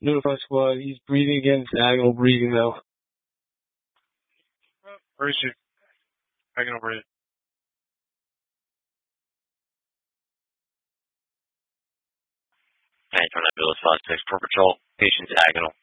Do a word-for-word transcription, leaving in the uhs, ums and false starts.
Notify squad. He's breathing again. It's agonal breathing though. Where is she? Agonal breathing. nine twenty-nine Village five six, Port Patrol. Patient's agonal.